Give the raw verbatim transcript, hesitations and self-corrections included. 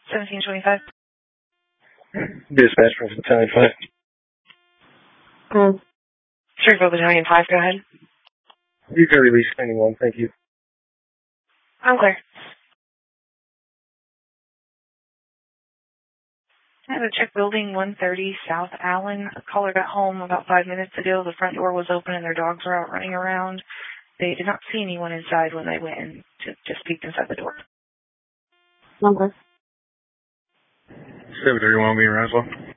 seventeen twenty-five. Dispatch from Battalion five. Cool. Shreveport Battalion five, go ahead. You can release anyone, thank you. I'm clear. I have a check building one thirty South Allen. A caller got home about five minutes ago. The front door was open and their dogs were out running around. They did not see anyone inside when they went in. Just, just peeked inside the door. Number. seven thirty-one, me, Roswell.